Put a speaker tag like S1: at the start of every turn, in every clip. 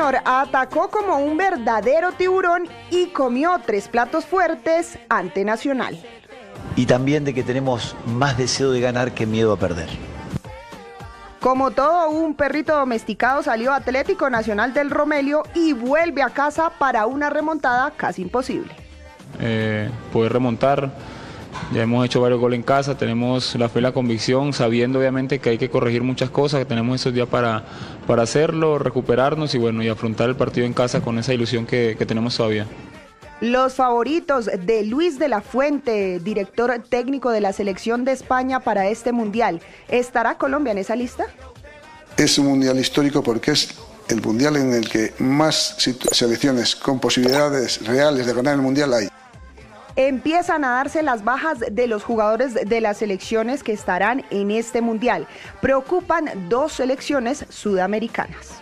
S1: Junior atacó como un verdadero tiburón y comió 3 platos fuertes ante Nacional.
S2: Y también de que tenemos más deseo de ganar que miedo a perder.
S1: Como todo un perrito domesticado, salió Atlético Nacional del Romelio y vuelve a casa para una remontada casi imposible.
S3: Poder remontar, ya hemos hecho varios goles en casa, tenemos la fe y la convicción, sabiendo obviamente que hay que corregir muchas cosas, que tenemos esos días para hacerlo, recuperarnos y afrontar el partido en casa con esa ilusión que tenemos todavía.
S1: Los favoritos de Luis de la Fuente, director técnico de la selección de España para este mundial. ¿Estará Colombia en esa lista?
S4: Es un mundial histórico porque es el mundial en el que más selecciones con posibilidades reales de ganar el mundial hay.
S1: Empiezan a darse las bajas de los jugadores de las selecciones que estarán en este mundial. Preocupan 2 selecciones sudamericanas.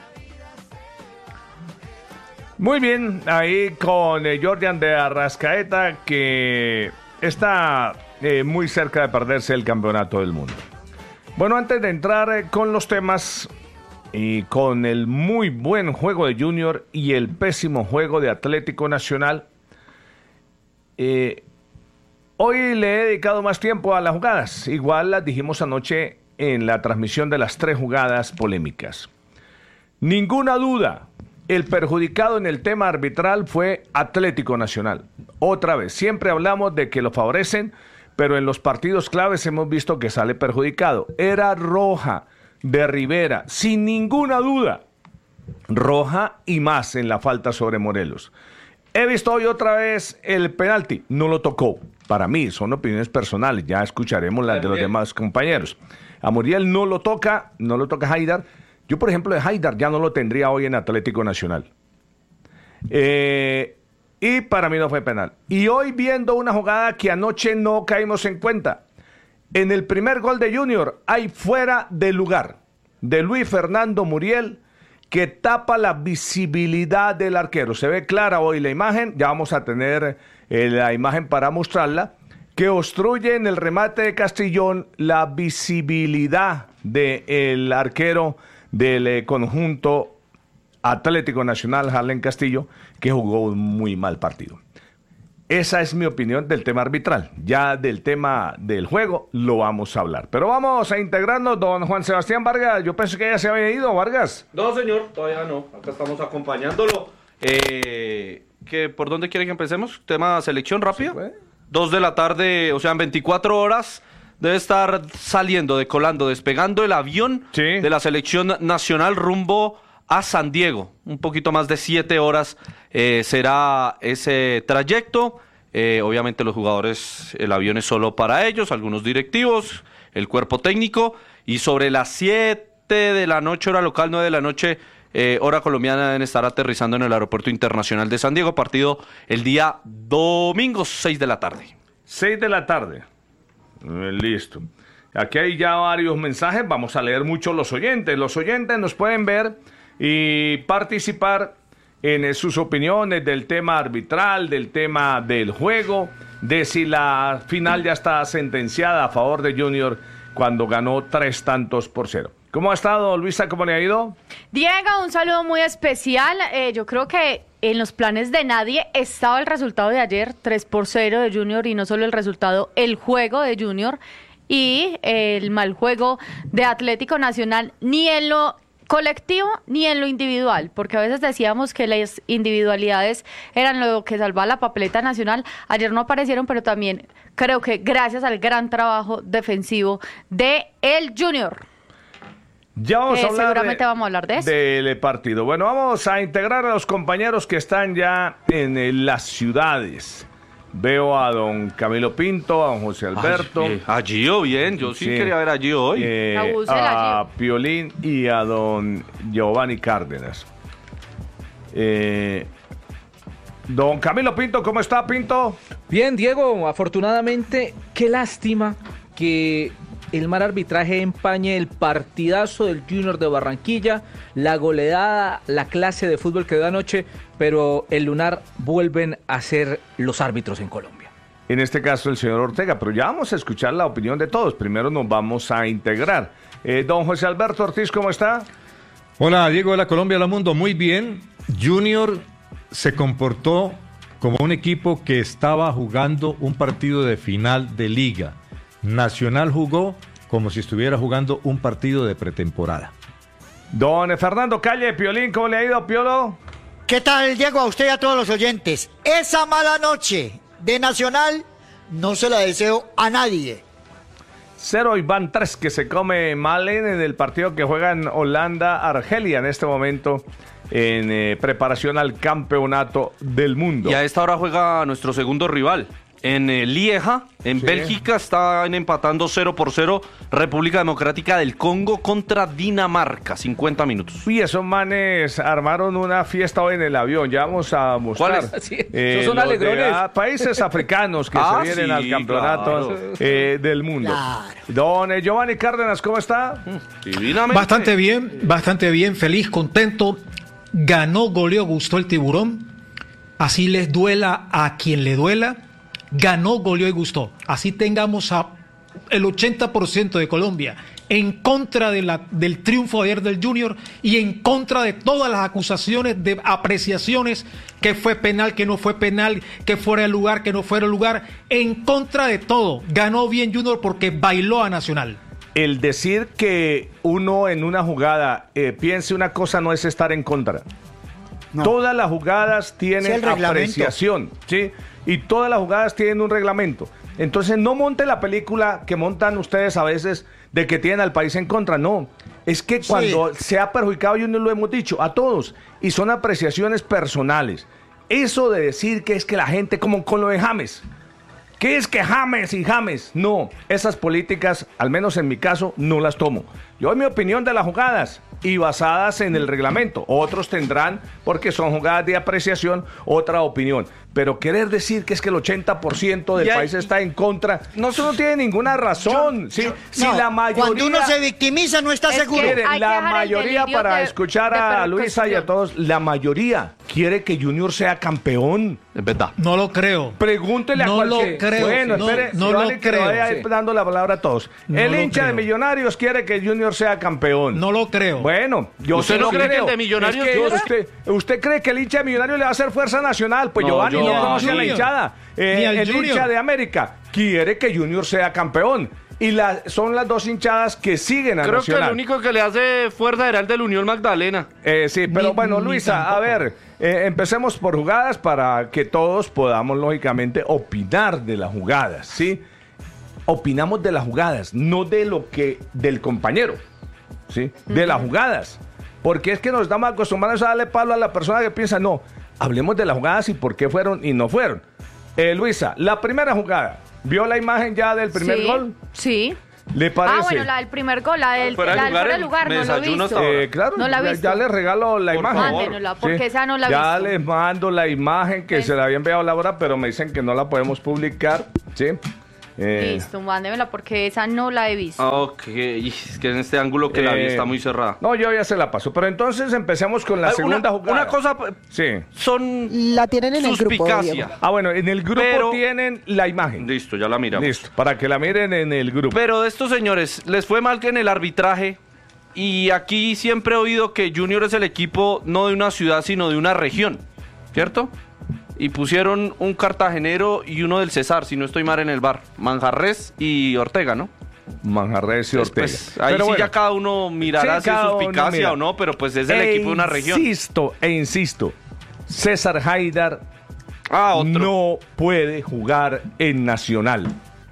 S5: Muy bien, ahí con Jordan de Arrascaeta, que está muy cerca de perderse el campeonato del mundo. Bueno, antes de entrar con los temas y con el muy buen juego de Junior y el pésimo juego de Atlético Nacional, hoy le he dedicado más tiempo a las jugadas. Igual las dijimos anoche en la transmisión de las 3 jugadas polémicas. Ninguna duda. El perjudicado en el tema arbitral fue Atlético Nacional. Otra vez, siempre hablamos de que lo favorecen, pero en los partidos claves hemos visto que sale perjudicado. Era roja de Rivera, sin ninguna duda. Roja y más en la falta sobre Morelos. He visto hoy otra vez el penalti. No lo tocó. Para mí, son opiniones personales. Ya escucharemos las de los demás compañeros. A Muriel no lo toca Haidar. Yo, por ejemplo, de Haidar ya no lo tendría hoy en Atlético Nacional. Y para mí no fue penal. Y hoy viendo una jugada que anoche no caímos en cuenta. En el primer gol de Junior hay fuera de lugar de Luis Fernando Muriel que tapa la visibilidad del arquero. Se ve clara hoy la imagen. Ya vamos a tener la imagen para mostrarla. Que obstruye en el remate de Castrillón la visibilidad del arquero del conjunto Atlético Nacional, Harlen Castillo, que jugó un muy mal partido. Esa es mi opinión del tema arbitral. Ya del tema del juego lo vamos a hablar. Pero vamos a integrarnos, don Juan Sebastián Vargas. Yo pensé que ya se había ido, Vargas.
S6: No, señor, todavía no. Acá estamos acompañándolo. ¿Por dónde quiere que empecemos? ¿Tema selección rápido? 2 de la tarde, o sea, en 24 horas... Debe estar saliendo, decolando, despegando el avión de la selección nacional rumbo a San Diego. Un poquito más de 7 horas será ese trayecto. Obviamente los jugadores, el avión es solo para ellos, algunos directivos, el cuerpo técnico. Y sobre las 7 de la noche, hora local, 9 de la noche, hora colombiana, deben estar aterrizando en el Aeropuerto Internacional de San Diego. Partido el día domingo, 6 de la tarde.
S5: 6 de la tarde. Listo. Aquí hay ya varios mensajes. Vamos a leer mucho los oyentes. Los oyentes nos pueden ver y participar en sus opiniones del tema arbitral, del tema del juego, de si la final ya está sentenciada a favor de Junior cuando ganó 3-0. ¿Cómo ha estado, Luisa? ¿Cómo le ha ido?
S7: Diego, un saludo muy especial. Yo creo que en los planes de nadie estaba el resultado de ayer, 3-0 de Junior, y no solo el resultado, el juego de Junior y el mal juego de Atlético Nacional, ni en lo colectivo ni en lo individual, porque a veces decíamos que las individualidades eran lo que salvaba la papeleta nacional. Ayer no aparecieron, pero también creo que gracias al gran trabajo defensivo de el Junior.
S5: Ya vamos a hablar
S7: seguramente vamos a hablar de eso.
S5: Del partido. Bueno, vamos a integrar a los compañeros que están ya en las ciudades. Veo a don Camilo Pinto, a don José Alberto.
S6: A Gio, bien. Yo sí quería ver a Gio hoy.
S5: A Piolín y a don Giovanni Cárdenas. Don Camilo Pinto, ¿cómo está, Pinto?
S8: Bien, Diego. Afortunadamente, qué lástima que el mal arbitraje empañe el partidazo del Junior de Barranquilla, la goleada, la clase de fútbol que dio anoche, pero el lunar vuelven a ser los árbitros en Colombia.
S5: En este caso el señor Ortega, pero ya vamos a escuchar la opinión de todos. Primero nos vamos a integrar. Don José Alberto Ortiz, ¿cómo está?
S9: Hola, Diego, hola Colombia, hola mundo, muy bien. Junior se comportó como un equipo que estaba jugando un partido de final de liga. Nacional jugó como si estuviera jugando un partido de pretemporada.
S5: Don Fernando Calle, Piolín, ¿cómo le ha ido, Piolo?
S10: ¿Qué tal, Diego? A usted y a todos los oyentes. Esa mala noche de Nacional no se la deseo a nadie.
S5: 0 y van 3 que se come Malen en el partido que juegan Holanda-Argelia en este momento en preparación al campeonato del mundo.
S6: Y a esta hora juega nuestro segundo rival. En Lieja, en Bélgica, están empatando 0-0 República Democrática del Congo contra Dinamarca, 50 minutos.
S5: Y esos manes armaron una fiesta hoy en el avión, ya vamos a mostrar.
S8: ¿Cuáles? Sí, esos son alegrones.
S5: Países africanos que se vienen al campeonato del mundo. Claro. Don Giovanni Cárdenas, ¿cómo está?
S6: Divinamente.
S11: Bastante bien, feliz, contento. Ganó, goleó, gustó el Tiburón. Así les duela a quien le duela. Ganó, goleó y gustó. Así tengamos a el 80% de Colombia en contra del triunfo de ayer del Junior y en contra de todas las acusaciones de apreciaciones, que fue penal, que no fue penal, que fuera el lugar, que no fuera el lugar, en contra de todo. Ganó bien Junior porque bailó a Nacional.
S5: El decir que uno en una jugada piense una cosa no es estar en contra. No. Todas las jugadas tienen apreciación, ¿sí? Y todas las jugadas tienen un reglamento. Entonces no monte la película que montan ustedes a veces de que tienen al país en contra. No, es que cuando se ha perjudicado, y lo hemos dicho a todos, y son apreciaciones personales. Eso de decir que es que la gente, como con lo de James, ¿qué es que James y James? No, esas políticas, al menos en mi caso, no las tomo. Yo doy mi opinión de las jugadas y basadas en el reglamento. Otros tendrán, porque son jugadas de apreciación, otra opinión. Pero querer decir que es que el 80% del país está en contra, eso no tiene ninguna razón. Si la mayoría,
S10: cuando uno se victimiza no está seguro.
S5: La mayoría, para escuchar a Luisa y a todos, la mayoría quiere que Junior sea campeón.
S6: Es verdad.
S11: No lo creo.
S5: Pregúntele a cualquier.
S11: No lo creo.
S5: Bueno, espere,
S11: no lo creo.
S5: Voy a ir dando la palabra a todos. El hincha de Millonarios quiere que Junior sea campeón.
S11: No lo creo.
S5: Bueno, yo
S6: ¿Usted no cree que el de Millonarios
S5: usted cree que el hincha de Millonarios le va a hacer fuerza nacional? Pues Giovanni no conoce a la hinchada. El hincha de América quiere que Junior sea campeón. Y son las dos hinchadas que siguen a Nacional.
S6: Creo que el único que le hace fuerza era el del Unión Magdalena.
S5: Sí, pero bueno, Luisa, a ver, empecemos por jugadas para que todos podamos, lógicamente, opinar de las jugadas, ¿sí? Opinamos de las jugadas, no de lo que del compañero, ¿sí? De las jugadas. Porque es que nos estamos acostumbrados a darle palo a la persona que piensa, no, hablemos de las jugadas y por qué fueron y no fueron. Luisa, la primera jugada, ¿vio la imagen ya del primer gol?
S7: Sí.
S5: ¿Le parece?
S7: Bueno, la del primer gol, la del fuera de lugar, no lo he visto.
S5: Claro,
S7: no la he visto.
S5: Ya les regalo la imagen.
S7: Mándenosla, porque esa no la he visto.
S5: Ya les mando la imagen que se la había enviado a Laura, pero me dicen que no la podemos publicar, ¿sí?
S7: Listo, mándemela porque esa no la he visto.
S6: Ok, es que en este ángulo que la vi está muy cerrada.
S5: No, yo ya se la paso, pero entonces empecemos con la segunda jugada.
S6: Una cosa, son
S1: la tienen en el grupo.
S5: Bueno, en el grupo tienen la imagen.
S6: Listo, ya la miramos.
S5: Listo, para que la miren en el grupo.
S6: Pero de estos señores, les fue mal que en el arbitraje, y aquí siempre he oído que Junior es el equipo no de una ciudad, sino de una región, ¿cierto? Y pusieron un cartagenero y uno del Cesar, si no estoy mal en el bar. Manjarres y Ortega, ¿no?
S5: Manjarres y Ortega.
S6: Pues, ahí pero sí ya cada uno mirará si es suspicacia o no, pero pues es el equipo de una región.
S5: Insisto, César Haidar no puede jugar en Nacional.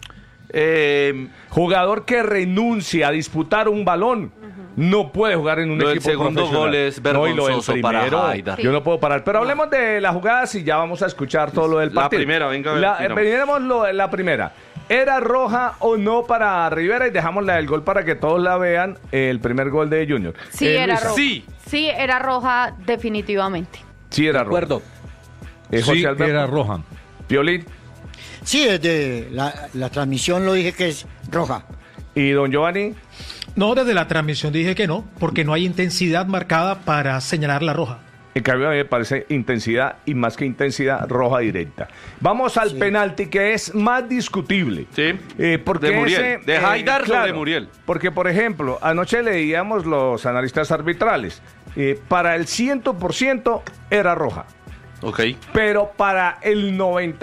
S5: Jugador que renuncia a disputar un balón no puede jugar en un equipo profesional.
S6: El segundo gol es vergonzoso para Haidar.
S5: Yo no puedo parar. Pero hablemos de las jugadas y ya vamos a escuchar todo lo del partido.
S6: La primera, venga.
S5: Miremos la primera. ¿Era roja o no para Rivera? Y dejamos la del gol para que todos la vean. El primer gol de Junior.
S7: Sí, era roja. Sí, era roja definitivamente.
S5: Sí, era roja.
S8: De acuerdo.
S9: Sí, era roja.
S5: Piolín.
S10: Sí, desde la transmisión lo dije que es roja.
S5: ¿Y don Giovanni?
S11: No, desde la transmisión dije que no, porque no hay intensidad marcada para señalar la roja.
S5: En cambio, a mí me parece intensidad y más que intensidad, roja directa. Vamos al penalti, que es más discutible.
S6: Sí,
S5: porque
S6: de Muriel. De Haidar sobre Muriel.
S5: Porque, por ejemplo, anoche leíamos los analistas arbitrales. para el 100% era roja.
S6: Ok.
S5: Pero para el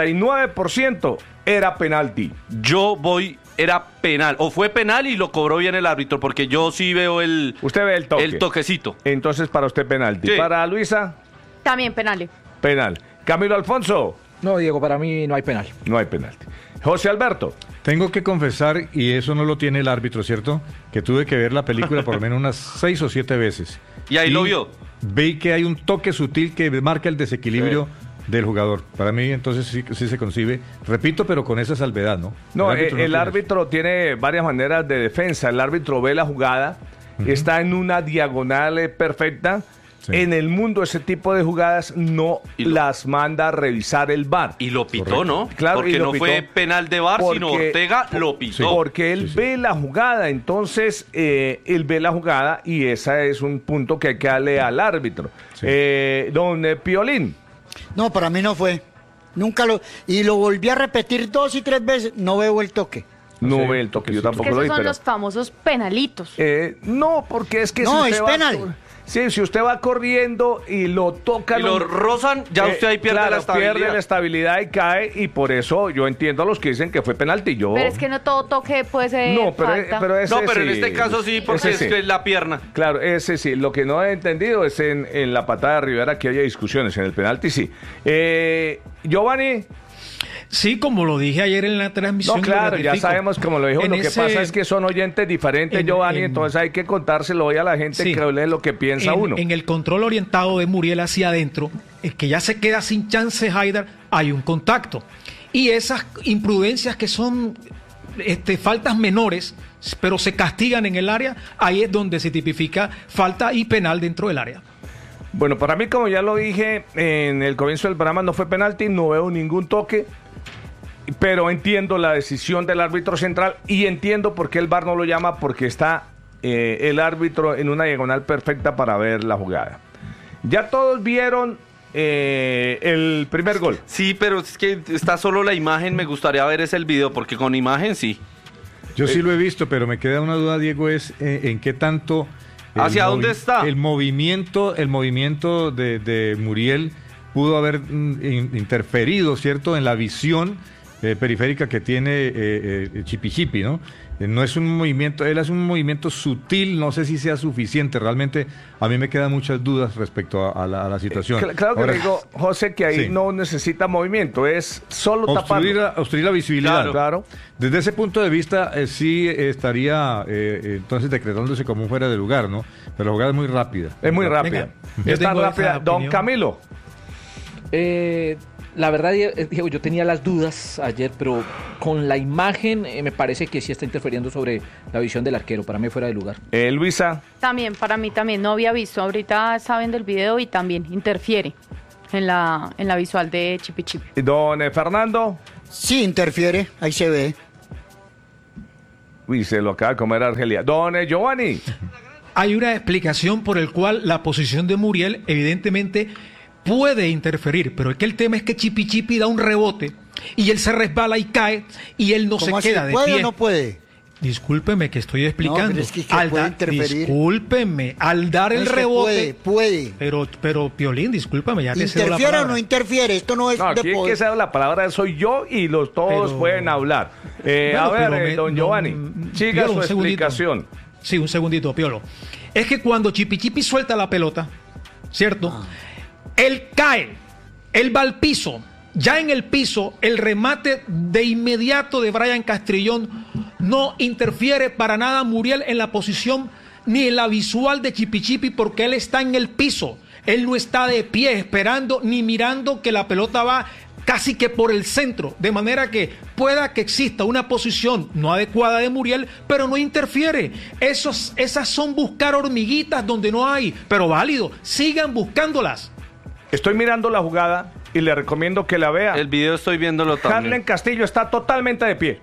S5: 99% era penalti.
S6: Era penal, o fue penal y lo cobró bien el árbitro, porque yo sí veo
S5: Usted ve el toque.
S6: El toquecito.
S5: Entonces para usted penalti.
S6: Sí.
S5: Para Luisa,
S7: También penal.
S5: penal. Camilo Alfonso,
S8: No, Diego, para mí no hay penal.
S5: no hay penalti. José Alberto,
S9: Tengo que confesar, y eso no lo tiene el árbitro, ¿cierto? Que tuve que ver la película por lo menos unas 6 o 7 veces.
S6: Y ahí lo vio.
S9: Vi que hay un toque sutil que marca el desequilibrio del jugador. Para mí, entonces, sí se concibe. Repito, pero con esa salvedad, ¿no?
S5: no,
S9: el
S5: el árbitro tiene varias maneras de defensa. El árbitro ve la jugada, está en una diagonal perfecta.
S9: Sí.
S5: En el mundo ese tipo de jugadas no las manda a revisar el VAR.
S6: Y lo pitó, ¿no?
S5: Claro,
S6: porque
S5: y lo
S6: no
S5: pitó
S6: fue penal de VAR, sino Ortega lo pitó.
S5: Porque él ve la jugada, entonces él ve la jugada y ese es un punto que hay que darle al árbitro.
S9: Sí.
S5: Don Piolín.
S10: No, para mí no fue. Nunca lo... Y lo volví a repetir 2 y 3 veces. No veo el toque.
S5: No
S9: Sí,
S5: ve el toque, yo
S7: Es
S5: tampoco
S7: que
S5: lo
S7: esos
S5: vi,
S7: son
S5: pero...
S7: los famosos penalitos.
S5: No, porque es que
S10: No,
S5: si
S10: es
S5: usted va...
S10: penal.
S5: Sí, si usted va corriendo y lo toca...
S6: Y lo rozan, ya usted ahí pierde la estabilidad.
S5: Pierde la estabilidad y cae, y por eso yo entiendo a los que dicen que fue penalti. Yo...
S7: Pero es que no todo toque puede ser
S5: No,
S7: falta.
S5: pero ese
S6: No, pero en
S5: sí.
S6: este caso sí, porque
S5: Ese
S6: es
S5: sí.
S6: que es la pierna.
S5: Claro, ese sí. Lo que no he entendido es en la patada de Rivera que haya discusiones. En el penalti sí. Giovanni.
S11: Sí, como lo dije ayer en la transmisión.
S5: No, claro,
S11: lo
S5: ya
S11: ratifico.
S5: sabemos cómo lo dijo.
S11: En
S5: Lo que
S11: ese-
S5: pasa es que son oyentes diferentes, Giovanni, entonces hay que contárselo hoy a la gente
S11: Sí.
S5: que hable lo que piensa uno.
S11: En el control orientado de Muriel hacia adentro, el que ya se queda sin chance Haidar, hay un contacto. Y esas imprudencias que son faltas menores, pero se castigan en el área, ahí es donde se tipifica falta y penal dentro del área.
S5: Bueno, para mí, como ya lo dije en el comienzo del programa, no fue penalti, no veo ningún toque, pero entiendo la decisión del árbitro central y entiendo por qué el VAR no lo llama, porque está el árbitro en una diagonal perfecta para ver la jugada. Ya todos vieron el primer gol.
S6: Sí, pero es que está solo la imagen, me gustaría ver ese el video, porque con imagen sí.
S9: Yo sí lo he visto, pero me queda una duda, Diego, es en qué tanto...
S6: ¿Hacia dónde está?
S9: El movimiento de Muriel pudo haber interferido, ¿cierto?, en la visión periférica que tiene Chipi, ¿no? No es un movimiento, él hace un movimiento sutil, no sé si sea suficiente, realmente a mí me quedan muchas dudas respecto a la situación.
S5: Claro que
S9: Ahora,
S5: le digo, José, que ahí
S9: sí.
S5: no necesita movimiento, es solo taparlo.
S9: obstruir la visibilidad.
S5: Claro.
S9: Desde ese punto de vista, sí estaría entonces decretándose como un fuera de lugar, ¿no? Pero la jugada es muy rápida.
S5: Es muy rápida.
S11: yo
S5: Es tan
S11: tengo
S5: rápida.
S11: esa
S5: Don
S11: opinión.
S5: Camilo.
S8: La verdad, Diego, yo tenía las dudas ayer, pero con la imagen me parece que sí está interfiriendo sobre la visión del arquero. Para mí fuera de lugar.
S5: Luisa.
S7: También, para mí también, no había visto. Ahorita está viendo el video y también interfiere en la visual de Chipi Chipi.
S5: Don Fernando.
S10: Sí, interfiere, ahí se ve.
S5: Uy, se lo acaba de comer Argelia. Don Giovanni.
S11: Hay una explicación por el cual la posición de Muriel evidentemente puede interferir, pero es que el tema es que Chipi Chipi da un rebote y él se resbala y cae y él no se
S10: ¿Cómo así?
S11: queda de
S10: ¿Puede
S11: pie.
S10: o no puede?
S11: Discúlpeme que estoy explicando.
S10: pero es que puede interferir.
S11: Discúlpeme, al dar el
S10: Es que
S11: rebote.
S10: puede.
S11: Pero Piolín, discúlpame, ya te cedo la
S10: ¿Interfiere o
S11: palabra.
S10: no interfiere? Esto no es
S5: No,
S10: de
S5: aquí el
S10: poder.
S5: que sabe la palabra soy yo y todos
S11: Pero-
S5: pueden hablar.
S11: Bueno,
S5: a ver,
S11: pero
S5: don Giovanni, siga
S11: Piolo,
S5: su
S11: un segundito.
S5: explicación.
S11: Sí, un segundito, Piolo. Es que cuando Chipi Chipi suelta la pelota, ¿cierto? Él cae, él va al piso. Ya en el piso, el remate de inmediato de Brian Castrillón no interfiere para nada Muriel en la posición ni en la visual de Chipi Chipi porque él está en el piso. Él no está de pie esperando ni mirando que la pelota va casi que por el centro, de manera que pueda que exista una posición no adecuada de Muriel, pero no interfiere. Esas son buscar hormiguitas donde no hay, pero válido, sigan buscándolas.
S5: Estoy mirando la jugada y le recomiendo que la vea.
S6: El video estoy viéndolo también.
S5: Harlen Castillo está totalmente de pie.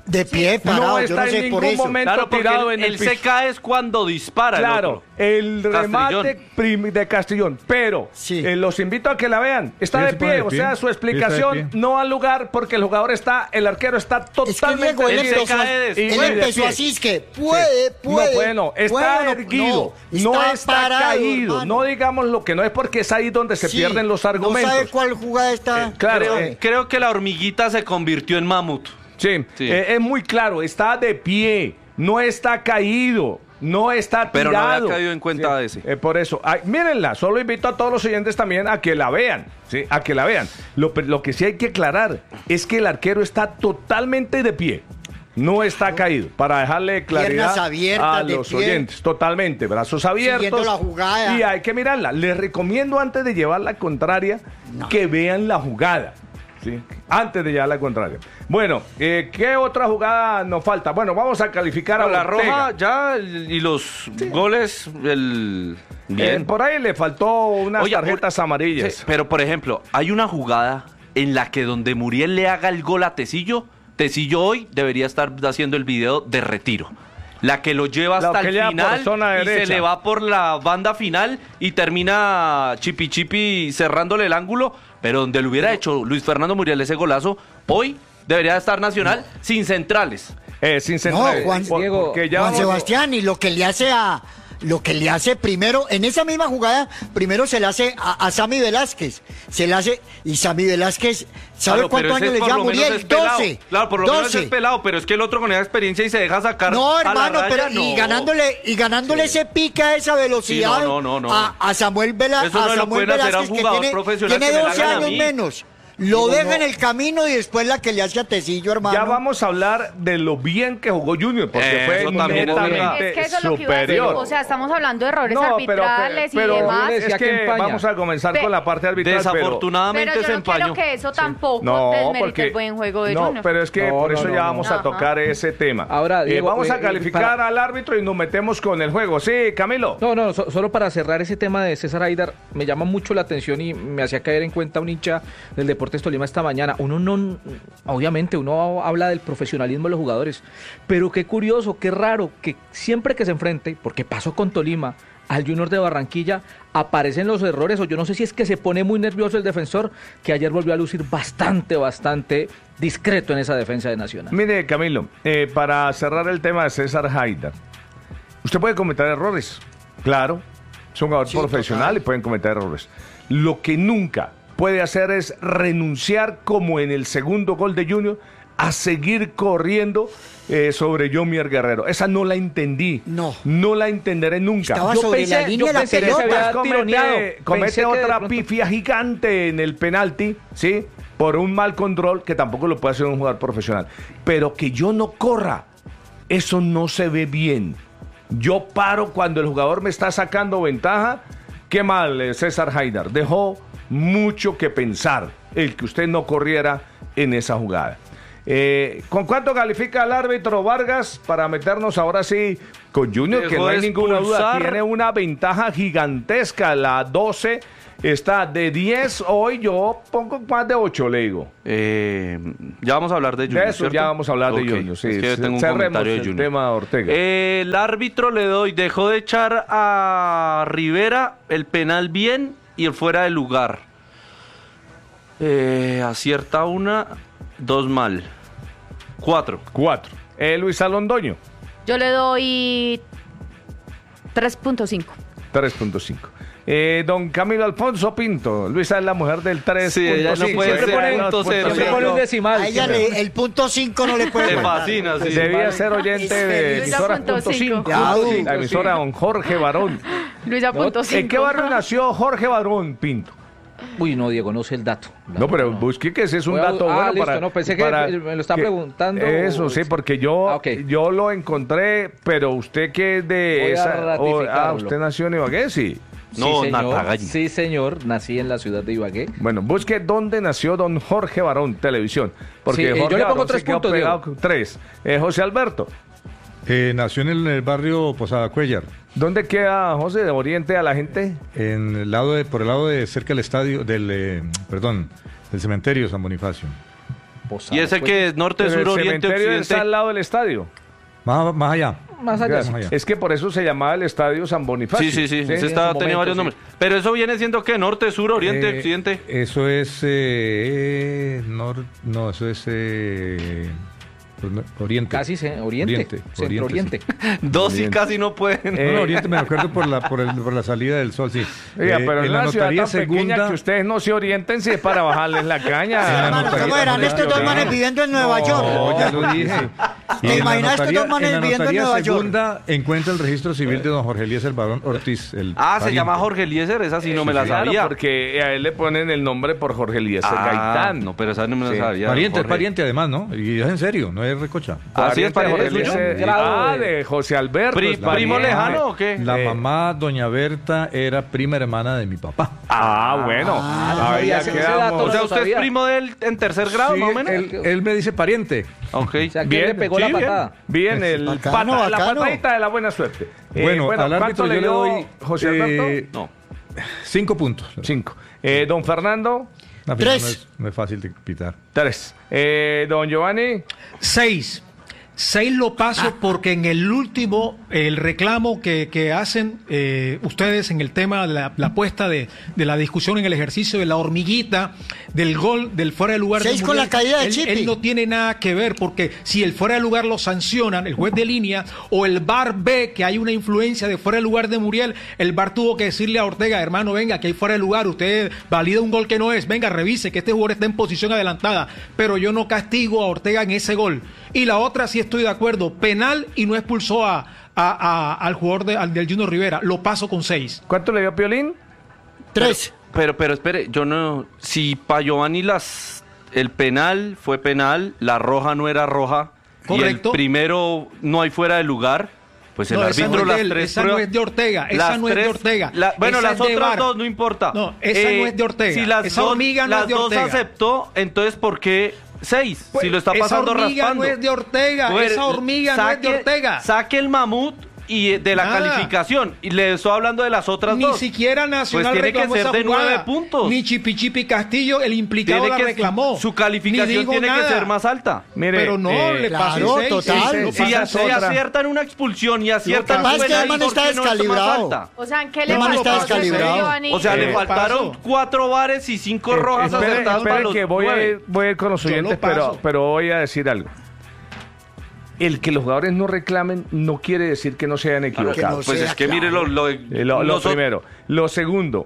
S10: De pie, parado,
S5: no
S10: yo
S5: está
S10: no sé
S5: en
S10: por
S5: ningún
S10: eso.
S5: momento
S6: Claro, porque
S5: tirado
S6: él,
S5: en el
S6: él
S5: piso.
S6: se cae es cuando dispara. el
S5: Claro,
S6: otro.
S5: el remate de Castrillón, pero los invito a que la vean. Está
S9: Sí,
S5: de
S9: se pone
S5: pie,
S9: de
S5: o
S9: pie.
S5: sea, su
S9: Sí, está de
S5: explicación
S9: pie.
S5: no al lugar porque el jugador el arquero está totalmente
S10: Diego, él
S5: erguido.
S10: empezó así, es que puede.
S5: No, está
S10: puede,
S5: erguido, no está
S10: parado,
S5: caído.
S10: hermano.
S5: No digamos lo que no es porque es ahí donde se
S10: Sí,
S5: pierden los argumentos.
S10: No sabe cuál jugada está.
S5: Claro,
S6: Creo que la hormiguita se convirtió en mamut.
S5: Sí, es muy claro, está de pie, no está caído, no está tirado.
S6: Pero no había caído en cuenta de ese.
S5: Por eso, mírenla, solo invito a todos los oyentes también a que la vean, ¿sí? A que la vean. Lo que sí hay que aclarar es que el arquero está totalmente de pie. No está caído, para dejarle claridad
S10: Piernas abiertas,
S5: a
S10: de
S5: los
S10: pie.
S5: oyentes. Totalmente, brazos abiertos.
S10: Siguiendo la jugada.
S5: Y hay que mirarla. Les recomiendo antes de llevar la contraria que vean la jugada. ¿Sí? Antes de llevar la contraria. Bueno, ¿qué otra jugada nos falta? Bueno, vamos a calificar a
S6: la
S5: Ortega.
S6: roja ya y los goles. Bien.
S5: Por ahí le faltó unas
S6: Oye,
S5: tarjetas amarillas.
S6: Sí, pero por ejemplo, hay una jugada en la que donde Muriel le haga el gol a Tecillo hoy debería estar haciendo el video de retiro. La que lo lleva hasta el final y se le va por la banda final y termina Chipi cerrándole el ángulo, pero donde lo hubiera hecho Luis Fernando Muriel ese golazo, hoy debería estar Nacional sin centrales.
S5: Sin centrales.
S10: No, Juan Sebastián, y lo que le hace primero, en esa misma jugada, primero se le hace a Sammy Velázquez. Y Sammy Velázquez, ¿sabe
S6: Claro,
S10: cuántos años le lleva a Muriel? 12.
S6: Claro, por lo menos es pelado, pero es que el otro con esa experiencia y se deja sacar.
S10: No,
S6: a la
S10: hermano,
S6: raya,
S10: pero
S6: no.
S10: y ganándole ese pica, esa velocidad
S6: Sí, no.
S10: a Samuel Velázquez.
S6: Eso no lo pueden hacer a un jugador profesional
S10: tiene
S6: que me la
S10: 12
S6: hagan a
S10: años
S6: mí.
S10: menos. Lo deja en el camino y después la que le hace a Tecillo, hermano.
S5: Ya vamos a hablar de lo bien que jugó Junior, porque fue netamente
S7: Es que eso es lo que iba a decir.
S5: superior.
S7: O sea, estamos hablando de errores
S5: No,
S7: arbitrales
S5: pero
S7: y demás.
S5: es que vamos a comenzar con la parte arbitral.
S6: Desafortunadamente
S7: pero
S6: se
S7: yo no quiero
S6: empañó.
S7: que eso tampoco
S5: No,
S7: desmerite
S5: porque-
S7: el buen juego de
S5: No,
S7: Junior.
S5: pero es que por eso ya vamos a
S7: Ajá.
S5: tocar ese tema.
S8: Ahora, Diego,
S5: vamos a calificar al árbitro y nos metemos con el juego. Sí, Camilo.
S8: No, solo para cerrar ese tema de César Aidar, me llama mucho la atención y me hacía caer en cuenta un hincha del Deportes Tolima esta mañana. Obviamente uno habla del profesionalismo de los jugadores, pero qué curioso, qué raro que siempre que se enfrente, porque pasó con Tolima, al Junior de Barranquilla, aparecen los errores, o yo no sé si es que se pone muy nervioso el defensor, que ayer volvió a lucir bastante discreto en esa defensa de Nacional.
S5: Mire, Camilo, para cerrar el tema de César Aidar, usted puede cometer errores, claro, es un jugador profesional y pueden cometer errores. Lo que nunca puede hacer es renunciar, como en el segundo gol de Junior, a seguir corriendo sobre Yomier Guerrero. Esa no la entendí. No la entenderé nunca.
S10: Estaba sobre la línea de la pelota.
S5: Comete otra pifia gigante en el penalti, ¿sí? Por un mal control que tampoco lo puede hacer un jugador profesional. Pero que yo no corra, eso no se ve bien. Yo paro cuando el jugador me está sacando ventaja. Qué mal, César Aidar. Dejó mucho que pensar el que usted no corriera en esa jugada. ¿Con cuánto califica el árbitro Vargas para meternos ahora sí con Junior? Que no hay ninguna duda, tiene una ventaja gigantesca. La 12 está de 10, hoy yo pongo más de 8, le digo.
S6: Ya vamos a hablar de Junior,
S5: De eso
S6: ¿cierto?
S5: ya vamos a hablar de
S6: Ok,
S5: Junior, sí.
S6: es que yo tengo un
S5: Cerremos
S6: comentario de
S5: el
S6: Junior.
S5: tema de Ortega.
S6: El árbitro le doy, dejó de echar a Rivera el penal bien y el fuera de lugar. Acierta una, 2 mal. 4.
S5: Luis Alondoño.
S7: Yo le doy 3.5.
S5: 3.5. Don Camilo Alfonso Pinto. Luisa es la mujer del 3.5.
S6: Sí, ella no puede
S5: Siempre
S6: ser
S5: pone
S6: punto cero.
S8: Siempre pone un decimal.
S10: A ella el punto 5 no le puede
S6: Me
S10: faltar.
S6: fascina, sí.
S5: Debía ser oyente de
S7: Luisa
S5: emisora
S7: punto
S5: punto
S7: cinco.
S5: 5. La emisora don Jorge Barón.
S7: Luisa.5.
S5: ¿En qué barrio nació Jorge Barón Pinto?
S8: Uy, no, Diego, no sé el dato.
S5: No, pero busque que ese es un
S8: Voy a-
S5: dato bueno
S8: listo,
S5: para...
S8: no, pensé que me lo estaba preguntando.
S5: Eso, sí, porque yo lo encontré, pero usted que es de
S8: Voy a
S5: esa...
S8: ratificarlo.
S5: ¿Usted nació en Ibagué? Sí.
S8: Sí, señor, nací en la ciudad de Ibagué.
S5: Bueno, busque dónde nació don Jorge Barón, televisión. Porque
S8: Sí,
S5: Jorge
S8: yo le pongo
S5: Barón
S8: 3
S5: se quedó
S8: puntos,
S5: pegado
S8: Diego.
S5: con 3. José Alberto.
S9: Nació en el barrio Posada Cuellar.
S5: ¿Dónde queda, José, de oriente a la gente?
S9: Por el lado de cerca del estadio, del cementerio San Bonifacio.
S8: Posada.
S6: ¿Y ese que es norte,
S5: Pero
S6: sur,
S5: el
S6: oriente,
S5: cementerio está
S6: occidente?
S5: al lado del estadio.
S9: Más allá.
S8: Más allá.
S5: Es que por eso se llamaba el estadio San Bonifacio.
S6: Sí. Ese
S5: En
S6: está,
S5: su
S6: tenía
S5: momento,
S6: varios
S5: sí.
S6: nombres. Pero eso viene siendo ¿qué? Norte, sur, oriente, occidente.
S9: Eso es... no, eso es... Oriente.
S8: Casi Oriente. Centro Oriente.
S6: Dos y casi no pueden.
S9: No, Oriente me acuerdo por la salida del sol, sí.
S5: Oiga, pero en
S9: la
S5: una ciudad tan
S9: notaría
S5: pequeña
S9: segunda...
S5: que ustedes no se orienten si es para bajarles la caña.
S10: Hermano, ¿cómo eran estos dos manes viviendo en Nueva York?
S9: No, ya lo dije.
S10: ¿Te imaginas estos dos manes
S9: en la
S10: viviendo en
S9: notaría
S10: Nueva York?
S9: segunda encuentra el registro civil de don Jorge Elías el Barón Ortiz. El
S6: Se
S9: pariente.
S6: llama Jorge Eliezer, esa sí no me la
S5: Claro,
S6: sabía.
S5: porque a él le ponen el nombre por Jorge Elías Gaitán.
S6: No, pero esa no me la
S5: Sí.
S6: sabía.
S9: Pariente, es
S6: Jorge.
S9: pariente además, ¿no? Y es en serio, no es recocha.
S6: Así es,
S5: Pariente de
S6: pariente
S5: Jorge
S6: suyo.
S5: Eliezer.
S8: Grado
S5: De José Alberto. es
S6: ¿Primo
S5: pariente.
S6: lejano o qué?
S9: La mamá, doña Berta, era prima hermana de mi papá.
S5: Bueno. Ahí ya
S8: ese
S5: quedamos.
S8: dato
S6: O sea,
S8: lo
S6: ¿usted es
S8: sabía.
S6: primo de él en tercer grado,
S9: Sí,
S6: más o menos?
S9: él me dice pariente.
S6: Ok.
S8: O sea, ¿quién le pegó la
S5: bien.
S8: patada?
S5: Bien,
S10: Bacano,
S5: la
S10: bacano.
S5: patadita de la buena suerte.
S9: Bueno, al
S5: ¿cuánto
S9: árbitro
S5: le
S9: yo le
S5: dio
S9: doy
S5: José Alberto?
S6: No.
S9: 5 puntos.
S5: 5. Don Fernando,
S9: No,
S10: 3.
S9: no es fácil de pitar.
S5: 3. Don Giovanni,
S11: 6. 6 lo paso porque en el último, el reclamo que hacen ustedes en el tema de la apuesta de la discusión en el ejercicio de la hormiguita, del gol, del fuera de lugar.
S10: 6
S11: de
S10: con
S11: Muriel,
S10: la caída de
S11: él,
S10: Chipi.
S11: él no tiene nada que ver porque si el fuera de lugar lo sancionan, el juez de línea o el VAR ve que hay una influencia de fuera de lugar de Muriel, el VAR tuvo que decirle a Ortega, hermano, venga, que hay fuera de lugar, usted valida un gol que no es, venga, revise que este jugador está en posición adelantada, pero yo no castigo a Ortega en ese gol. Y la otra sí estoy de acuerdo, penal y no expulsó al jugador del Junior Rivera, lo paso con 6.
S5: ¿cuánto le dio Piolín?
S10: 3.
S6: Pero espere, yo no... Si para Giovanni el penal fue penal, la roja no era roja,
S11: Correcto.
S6: y el primero no hay fuera de lugar, pues el
S11: No, esa
S6: árbitro
S11: no es
S6: las
S11: de él,
S6: tres
S11: esa no
S6: pruebas-
S11: es de Ortega, esa
S6: las
S11: no es de
S6: tres-
S11: Ortega.
S6: bueno,
S11: esa
S6: las
S11: es de
S6: otras
S11: VAR.
S6: dos no importa.
S11: No, esa no es de Ortega.
S6: Si las
S11: Esa
S6: dos,
S11: hormiga no es
S6: las
S11: de
S6: dos
S11: Ortega.
S6: aceptó, entonces ¿por qué 6?
S11: Pues,
S6: si lo está
S11: esa
S6: pasando
S11: hormiga
S6: raspando.
S11: no es de Ortega,
S6: Pues,
S11: esa hormiga no es de Ortega.
S6: Saque el mamut y de la
S11: Nada.
S6: calificación. Y le estoy hablando de las otras
S11: Ni
S6: dos.
S11: siquiera Nacional
S6: Pues tiene que
S11: reclamó
S6: ser
S11: esa
S6: de
S11: jugada.
S6: 9 puntos.
S11: Ni Chipi Castillo, el implicado,
S6: Tiene
S11: la
S6: que,
S11: reclamó.
S6: su
S11: Ni
S6: calificación
S11: dijo
S6: tiene
S11: nada.
S6: que ser más alta.
S5: Mire,
S11: Pero no, le pasé
S10: claro,
S11: 6.
S10: total.
S6: Si aciertan una expulsión y aciertan
S10: Lo
S6: un
S10: que pasa es que el
S6: penal,
S10: man
S6: ¿por
S10: está
S6: qué no es más
S10: descalibrado.
S6: alta?
S7: O sea, ¿en qué
S10: El
S7: le
S10: man
S7: pasó
S10: está
S7: a José
S10: descalibrado.
S7: Giovanni?
S6: O sea, le faltaron
S5: paso.
S6: 4 bares y 5 rojas acertadas para los
S5: que voy a
S6: 9.
S5: ir con los
S11: Yo lo
S5: oyentes,
S11: paso.
S5: pero voy a decir algo. El que los jugadores no reclamen no quiere decir que no se hayan equivocado.
S10: no
S6: Pues
S10: sea
S6: es que mire
S10: claro.
S6: lo
S5: Lo primero. Lo segundo,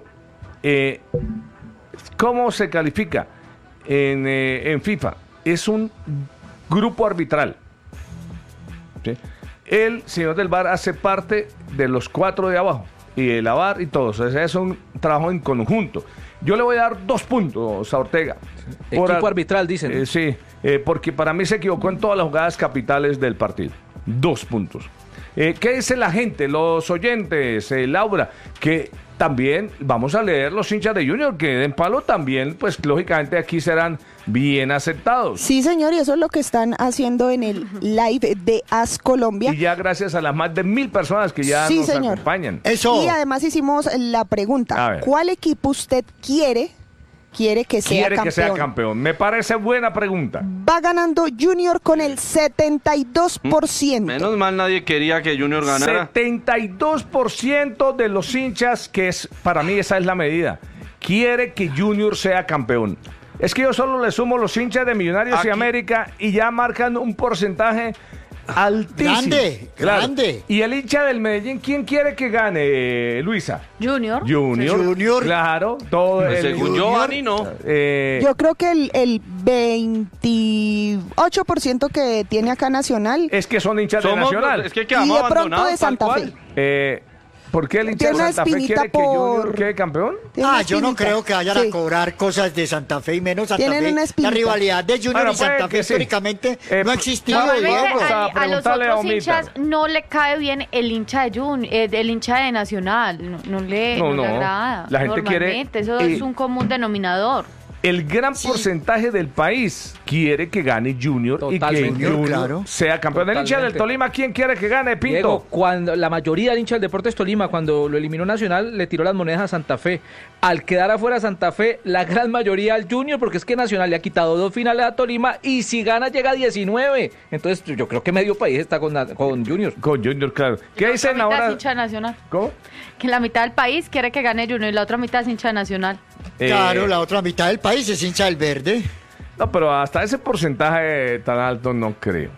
S5: ¿cómo se califica en FIFA? Es un grupo arbitral. ¿Sí? El señor del VAR hace parte de los 4 de abajo, y el VAR y todos. O sea, es un trabajo en conjunto. Yo le voy a dar 2 puntos a Ortega.
S8: Equipo arbitral, dicen.
S5: Sí, porque para mí se equivocó en todas las jugadas capitales del partido. 2 puntos. ¿Qué dice la gente, los oyentes, Laura? Que también vamos a leer los hinchas de Junior que den palo también, pues lógicamente aquí serán bien aceptados.
S1: Sí, señor, y eso es lo que están haciendo en el live de AS Colombia.
S5: Y ya gracias a las más de 1000 personas que ya
S1: Sí,
S5: nos
S1: señor.
S5: acompañan.
S10: Eso.
S1: Y además hicimos la
S5: A
S1: pregunta,
S5: ver.
S1: ¿cuál equipo usted quiere que sea
S5: Quiere
S1: campeón?
S5: que sea campeón. Me parece buena pregunta.
S1: Va ganando Junior con el 72%.
S6: Menos mal nadie quería que Junior ganara.
S5: 72% de los hinchas, que es para mí esa es la medida, quiere que Junior sea campeón. Es que yo solo le sumo los hinchas de Millonarios y
S6: Aquí.
S5: América y ya marcan un porcentaje altísimo.
S10: Grande, grande.
S5: Y el hincha del Medellín, ¿quién quiere que gane, Luisa?
S7: Junior.
S5: Junior. Claro, todo
S6: Pues según Giovanni, no.
S1: Yo creo que el 28% que tiene acá Nacional
S5: es que son hinchas de
S6: Somos
S5: Nacional.
S6: es que
S1: y
S6: quedamos
S1: de pronto
S6: abandonados,
S1: de
S6: tal
S1: Santa
S6: cual.
S1: Fe.
S5: ¿Por qué el hincha
S1: Tiene
S5: de
S1: una
S5: Santa Fe
S1: espinita
S5: quiere que Junior
S1: por-
S5: quede campeón?
S1: Tiene una
S10: Yo no
S1: espinita.
S10: creo que vayan
S1: Sí.
S10: a cobrar cosas de Santa Fe y menos Santa
S1: Tienen
S10: Fe.
S1: una
S10: La
S1: espinita.
S10: rivalidad de Junior
S5: Bueno,
S10: y Santa
S5: puede
S10: Fe
S5: que sí.
S10: históricamente no ha existido,
S7: Normalmente
S5: Vamos a
S7: a los
S5: preguntarle a
S7: otros
S5: Omita.
S7: hinchas no le cae bien el hincha de el hincha de Nacional, no le agrada.
S5: La gente quiere-
S7: Normalmente, eso es un común denominador.
S5: El gran porcentaje del país quiere que gane Junior
S8: Totalmente.
S5: y que Junior
S10: Claro.
S5: sea campeón. ¿El hincha del
S8: Totalmente.
S5: Tolima quién quiere que gane, Pinto?
S8: Diego, cuando la mayoría del hincha del Deportes Tolima, cuando lo eliminó Nacional, le tiró las monedas a Santa Fe. Al quedar afuera Santa Fe, la gran mayoría al Junior, porque es que Nacional le ha quitado 2 finales a Tolima y si gana llega a 19. Entonces yo creo que medio país está con Junior.
S5: Con Junior, claro. ¿Qué
S7: La
S5: dicen
S7: otra mitad
S5: ahora?
S7: es hincha de Nacional.
S5: ¿Cómo?
S7: Que la mitad del país quiere que gane Junior y la otra mitad es hincha de Nacional.
S10: Claro, la otra mitad del país es hincha del verde.
S5: No, pero hasta ese porcentaje tan alto no creo.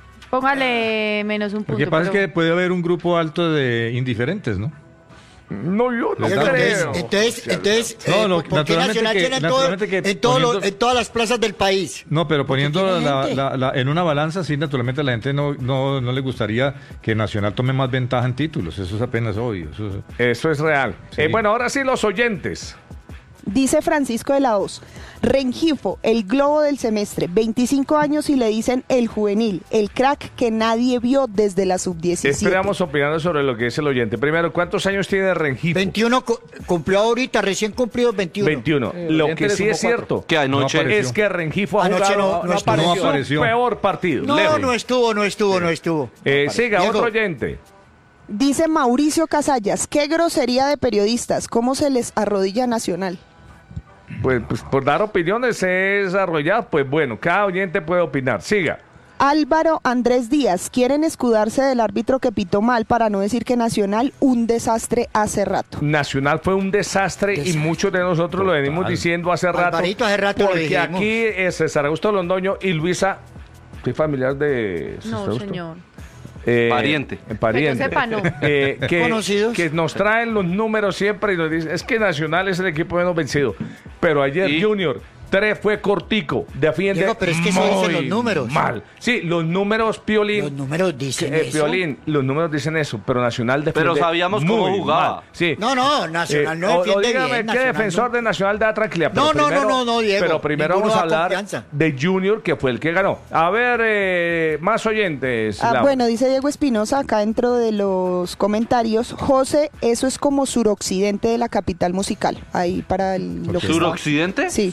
S7: Póngale menos un punto.
S9: Lo que pasa
S7: pero-
S9: es que puede haber un grupo alto de indiferentes, ¿no?
S5: No, yo no
S9: Diego,
S5: creo.
S10: Entonces,
S9: No, no,
S10: ¿por qué
S9: naturalmente
S10: Nacional
S9: que-
S10: tiene
S9: naturalmente que
S10: en
S9: poniendo-
S10: todas las plazas del país?
S9: No, pero poniendo
S10: tiene gente.
S9: en una balanza, sí, naturalmente a la gente no le gustaría que Nacional tome más ventaja en títulos. Eso es apenas obvio.
S5: Eso es real.
S9: Sí.
S5: Bueno, ahora sí los oyentes.
S1: Dice Francisco de la Hoz, Rengifo, el globo del semestre, 25 años y le dicen el juvenil, el crack que nadie vio desde la sub-17.
S5: Esperamos opinando sobre lo que es el oyente. Primero, ¿cuántos años tiene Rengifo?
S10: 21 cumplió ahorita, recién cumplido 21.
S5: 21. Lo que sí es cierto
S6: Que anoche
S9: No
S5: es que Rengifo ha
S10: Anoche
S5: jugado
S10: no
S5: apareció
S9: apareció.
S5: su peor partido.
S10: No,
S5: lejos.
S10: no estuvo.
S5: Siga,
S10: Diego.
S5: otro oyente.
S1: Dice Mauricio Casallas, qué grosería de periodistas, cómo se les arrodilla Nacional.
S5: Pues por dar opiniones es arrollado. Pues bueno, cada oyente puede opinar. Siga.
S1: Álvaro Andrés Díaz, quieren escudarse del árbitro que pitó mal para no decir que Nacional un desastre hace rato.
S5: Nacional fue un desastre y muchos de nosotros lo venimos diciendo hace rato.
S10: Alvarito, hace rato lo
S5: porque
S10: dijimos.
S5: aquí César Augusto Londoño y Luisa, soy familiar de César
S7: No,
S5: Augusto.
S7: señor.
S5: Pariente.
S7: Que yo sepa, no.
S10: Conocidos.
S5: Que nos traen los números siempre y nos dicen, es que Nacional es el equipo menos vencido. Pero ayer
S6: ¿Y?
S5: Junior 3 fue cortico, defiende
S10: Diego, pero es que eso dicen
S5: muy
S10: los números.
S5: mal. Sí, los números, Piolín.
S10: Los números dicen eso.
S5: Piolín, los números dicen eso, pero Nacional defiende
S6: Pero sabíamos cómo
S5: muy
S6: jugaba.
S5: mal. Sí.
S10: No, Nacional no
S5: O
S10: defiende
S5: dígame
S10: bien.
S5: qué
S10: Nacional
S5: defensor
S10: no.
S5: de Nacional da tranquilidad.
S10: No,
S5: Pero
S10: no, Diego.
S5: Pero primero
S10: Ninguno
S5: vamos a
S10: da
S5: hablar
S10: confianza.
S5: de Junior, que fue el que ganó. A ver, más oyentes. Laura.
S1: Bueno, dice Diego Espinosa acá dentro de los comentarios, José, eso es como suroccidente de la capital musical. Ahí para lo que
S6: ¿Suroccidente?
S1: Sí.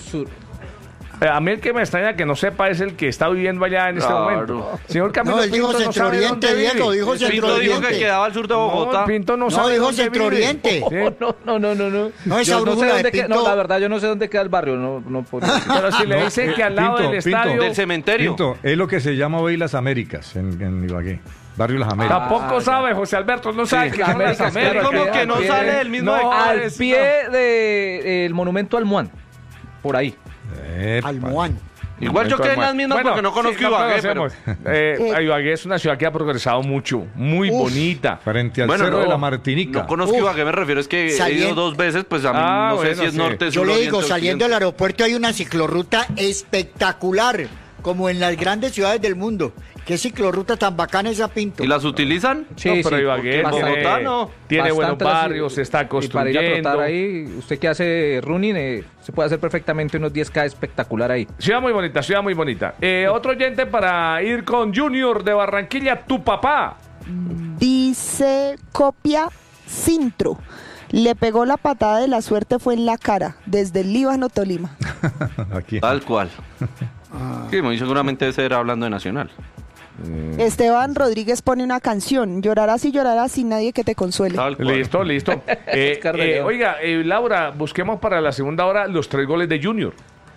S5: A mí el que me extraña que no sepa es el que está viviendo allá en este
S6: Claro.
S5: momento. Señor Camilo
S10: No, él dijo
S5: Pinto no sabe
S10: Centro-Oriente,
S5: dónde vive.
S10: Diego, dijo
S6: Pinto dijo
S10: Centro-Oriente.
S6: que quedaba al sur de Bogotá.
S5: No, Pinto no
S10: No,
S5: sabe
S10: dijo
S5: dónde
S10: Centro-Oriente.
S5: vive. Sí.
S8: No.
S10: No, esa
S8: Yo no sé
S10: brújula de
S8: dónde queda,
S10: Pinto.
S8: no, la verdad, yo no sé dónde queda el barrio. No puedo decir.
S5: Pero si le dicen que al lado
S9: Pinto,
S5: del
S9: Pinto.
S5: estadio...
S6: Del cementerio.
S9: Pinto, es lo que se llama hoy Las Américas en Ibagué. Barrio Las Américas.
S5: Tampoco sabe, José Alberto, no sabe
S8: Sí,
S5: que son las
S8: Américas,
S5: Américas.
S6: Como que no
S8: Al pie-
S6: sale del mismo
S5: No,
S6: de-
S8: Al pie del monumento al Muán. Por ahí.
S10: Almohán.
S6: Igual yo quedé en las mismas porque no conozco Ibagué, pero...
S5: Ibagué es una ciudad que ha progresado mucho, muy bonita.
S9: Frente al
S6: Bueno,
S9: Cerro
S6: no,
S9: de la Martinica.
S6: No conozco
S10: Uf.
S6: Ibagué, me refiero, es que he
S10: Saliendo-
S6: ido 2 veces, pues a mí no sé
S5: bueno,
S6: si es
S5: sí.
S6: norte,
S10: Yo
S6: sur,
S10: le
S6: oriente,
S10: digo, saliendo del
S6: occidente.
S10: aeropuerto hay una ciclorruta espectacular, como en las grandes ciudades del mundo. ¿Qué ciclorruta tan bacana esa, Pinto?
S6: ¿Y las utilizan?
S8: Sí,
S5: No, pero
S8: sí,
S5: Ibagué
S6: porque en
S5: tiene,
S6: Bogotá no.
S5: tiene buenos
S8: Bastante las-
S5: barrios, se está
S8: Y para ir a
S5: construyendo.
S8: trotar ahí, usted que hace running, se puede hacer perfectamente unos 10K espectacular ahí.
S5: Ciudad muy bonita, ciudad muy bonita. Otro oyente para ir con Junior de Barranquilla, tu papá.
S1: Dice Copia Cintro. Le pegó la patada de la suerte, fue en la cara, desde el Líbano, Tolima.
S9: Aquí.
S6: Tal cual. Sí, muy seguramente ese era hablando de Nacional.
S1: Esteban Rodríguez pone una canción, llorarás y llorarás sin nadie que te consuele.
S6: Tal cual.
S5: Listo, listo. Oiga, Laura, busquemos para la segunda hora los 3 goles de Junior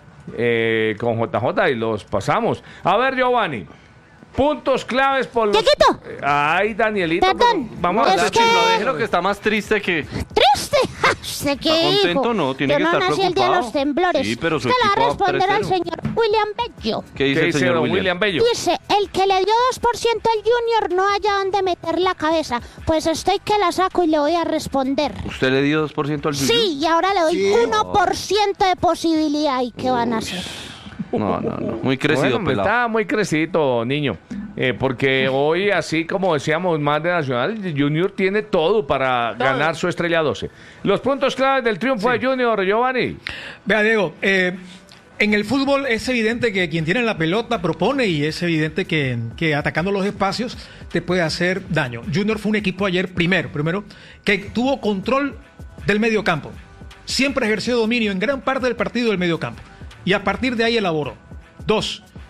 S5: con JJ y los pasamos. A ver, Giovanni. Puntos claves por los...
S12: Dieguito.
S5: Ay, Danielito.
S12: Perdón,
S5: pero vamos a
S12: es
S5: hablar
S12: que-
S6: Lo déjelo que está más triste que...
S12: ¡Triste! ¿Usted qué
S6: ¿Está contento?
S12: dijo?
S6: No, tiene
S12: Yo
S6: que
S12: no
S6: estar
S12: nací el día de
S6: preocupado.
S12: los temblores.
S6: Sí, pero su
S12: Usted le va a
S6: equipo va
S12: responder al
S6: 3-0.
S12: señor William Bello.
S6: ¿Qué dice
S5: ¿Qué
S6: el
S5: dice
S6: señor
S5: don
S6: William?
S5: William Bello?
S12: Dice, el que le dio 2% al Junior no haya dónde meter la cabeza. Pues estoy que la saco y le voy a responder.
S6: ¿Usted le dio 2% al Junior?
S12: Sí, y ahora le doy
S10: Sí.
S12: 1% de posibilidad. ¿Y qué van a hacer?
S6: No. Muy crecido,
S5: Bueno,
S6: pelado.
S5: está muy crecidito, niño. Porque hoy, así como decíamos más de Nacional, Junior tiene todo para ganar su estrella 12. Los puntos claves del triunfo de Junior, Giovanni.
S11: Vea, Diego, en el fútbol es evidente que quien tiene la pelota propone y es evidente que atacando los espacios te puede hacer daño. Junior fue un equipo ayer primero, que tuvo control del mediocampo. Siempre ejerció dominio en gran parte del partido del mediocampo. Y a partir de ahí elaboró. 2,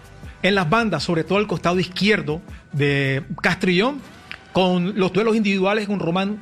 S11: En las bandas, sobre todo el costado izquierdo de Castrillón, con los duelos individuales con Román,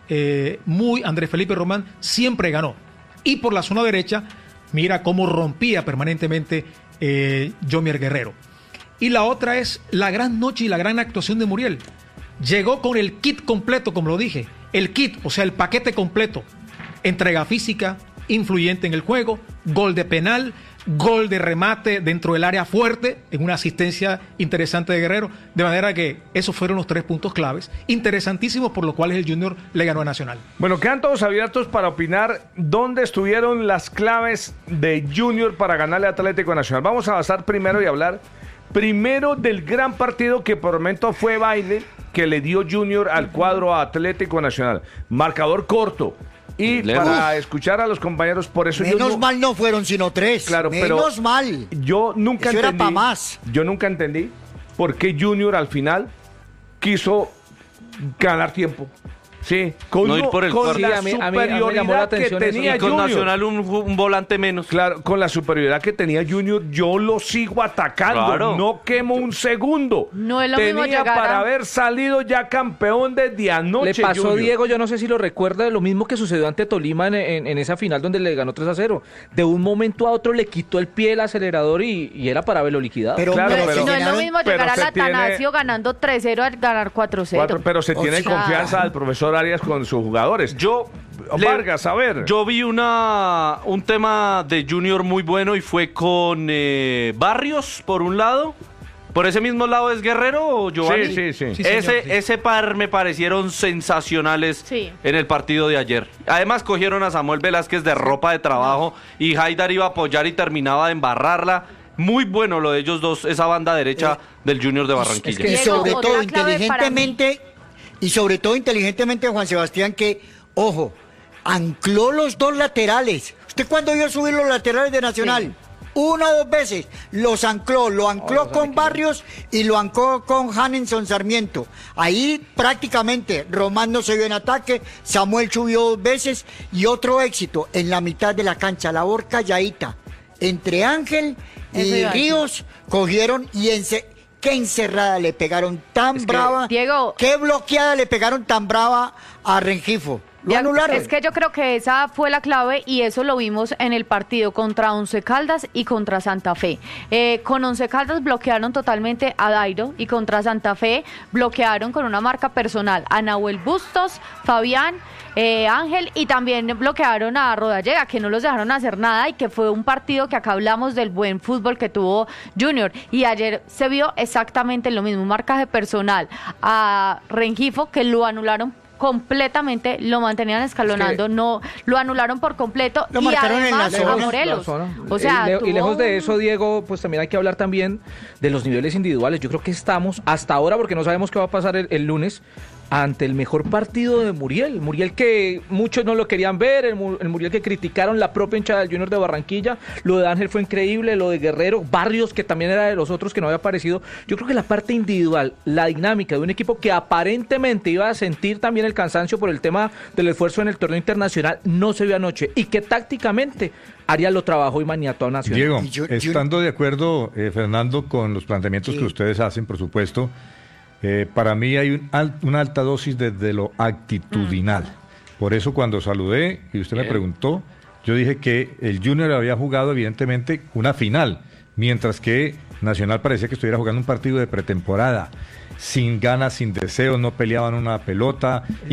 S11: Andrés Felipe Román siempre ganó. Y por la zona derecha, mira cómo rompía permanentemente Yomier Guerrero. Y la otra es la gran noche y la gran actuación de Muriel. Llegó con el kit completo, como lo dije. El kit, o sea, el paquete completo. Entrega física, influyente en el juego, gol de penal, gol de remate dentro del área fuerte, en una asistencia interesante de Guerrero. De manera que esos fueron los 3 puntos claves, interesantísimos, por los cuales el Junior le ganó a Nacional.
S5: Bueno, quedan todos abiertos para opinar dónde estuvieron las claves de Junior para ganarle a Atlético Nacional. Vamos a avanzar primero y hablar primero del gran partido que por momento fue baile, que le dio Junior al cuadro Atlético Nacional. Marcador corto. Y para escuchar a los compañeros, por eso
S10: menos mal no fueron sino 3.
S5: Claro,
S10: menos mal.
S5: Yo nunca
S10: eso
S5: entendí.
S10: Era para más.
S5: Yo nunca entendí por qué Junior al final quiso ganar tiempo. Sí, con,
S6: no ir por el
S5: con la superioridad que tenía
S6: y con
S5: Junior.
S6: Nacional un volante menos.
S5: Claro, con la superioridad que tenía Junior, yo lo sigo atacando. Claro. No quemo un segundo.
S7: No es lo
S5: tenía
S7: mismo llegar
S5: para haber salido ya campeón desde anoche.
S8: Le pasó
S5: Junior.
S8: Diego, yo no sé si lo recuerda, lo mismo que sucedió ante Tolima en esa final donde le ganó 3-0. De un momento a otro le quitó el pie el acelerador y era para haberlo liquidado.
S7: Pero no es lo mismo llegar al Atanasio ganando 3-0 al ganar 4-0.
S5: Pero se tiene confianza del profesor Arias con sus jugadores. Vargas, a ver.
S6: Yo vi un tema de Junior muy bueno y fue con Barrios, por un lado. ¿Por ese mismo lado es Guerrero o Giovanni?
S5: Sí,
S6: Ese par me parecieron sensacionales en el partido de ayer. Además cogieron a Samuel Velázquez de ropa de trabajo y Haidar iba a apoyar y terminaba de embarrarla. Muy bueno lo de ellos dos, esa banda derecha del Junior de Barranquilla.
S10: Y sobre todo inteligentemente, Juan Sebastián, que, ojo, ancló los 2 laterales. ¿Usted cuándo vio subir los laterales de Nacional? Sí. 1 o 2 veces. Los ancló. Lo ancló con Barrios y lo ancló con Hanenson Sarmiento. Ahí prácticamente Román no se vio en ataque, Samuel subió 2 veces y otro éxito en la mitad de la cancha, labor calladita. Entre Ángel y Ríos cogieron y qué encerrada le pegaron tan brava.
S7: Diego,
S10: qué bloqueada le pegaron tan brava a Rengifo. Lo anularon.
S7: Es que yo creo que esa fue la clave y eso lo vimos en el partido contra Once Caldas y contra Santa Fe. Con Once Caldas bloquearon totalmente a Dairo y contra Santa Fe bloquearon con una marca personal a Nahuel Bustos, Fabián, Ángel, y también bloquearon a Rodallega, que no los dejaron hacer nada y que fue un partido que acá hablamos del buen fútbol que tuvo Junior. Y ayer se vio exactamente lo mismo, un marcaje personal a Rengifo, que lo anularon completamente, lo mantenían escalonando, no lo anularon por completo.
S10: Lo
S7: y
S10: marcaron
S7: además
S10: en la
S7: a Morelos.
S8: O sea, y lejos de eso, Diego, pues también hay que hablar también de los niveles individuales. Yo creo que estamos hasta ahora, porque no sabemos qué va a pasar el lunes, ante el mejor partido de Muriel. Muriel que muchos no lo querían ver, el Muriel que criticaron la propia hinchada del Junior de Barranquilla. Lo de Ángel fue increíble, lo de Guerrero, Barrios, que también era de los otros que no había aparecido. Yo creo que la parte individual, la dinámica de un equipo que aparentemente iba a sentir también el cansancio por el tema del esfuerzo en el torneo internacional, no se vio anoche. Y que tácticamente Arias lo trabajó y maniató a Nacional.
S9: Diego, estando de acuerdo, Fernando, con los planteamientos que ustedes hacen, por supuesto, para mí hay una alta dosis desde lo actitudinal. Por eso cuando saludé y usted me preguntó, yo dije que el Junior había jugado evidentemente una final, mientras que Nacional parecía que estuviera jugando un partido de pretemporada, sin ganas, sin deseos, no peleaban una pelota,